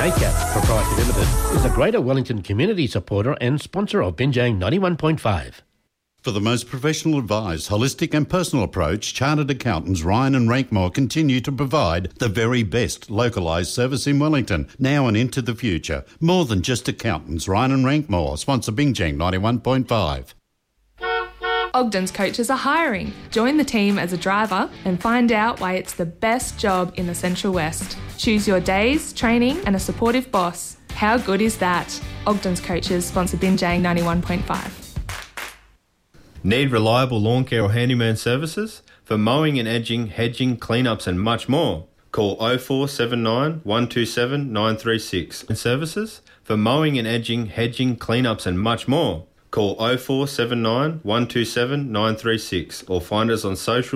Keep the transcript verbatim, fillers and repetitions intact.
A C A P Proprietary Limited is a Greater Wellington community supporter and sponsor of Binjang ninety-one point five. For the most professional advised, holistic and personal approach, Chartered Accountants Ryan and Rankmore continue to provide the very best localised service in Wellington, now and into the future. More than just accountants, Ryan and Rankmore sponsor Binjang ninety-one point five. Ogden's coaches are hiring. Join the team as a driver and find out why it's the best job in the Central West. Choose your days, training and a supportive boss. How good is that? Ogden's coaches sponsor Binjang ninety-one point five. Need reliable lawn care or handyman services? For mowing and edging, hedging, cleanups and much more. Call oh four seven nine, one two seven, nine three six. And services? For mowing and edging, hedging, cleanups and much more. Call oh four seven nine, one two seven, nine three six or find us on social